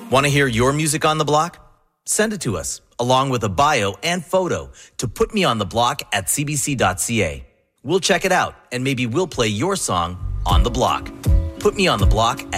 Want to hear your music on the block? Send it to us, along with a bio and photo, to putmeontheblock@cbc.ca. We'll check it out, and maybe we'll play your song on the block. Put Me on the Block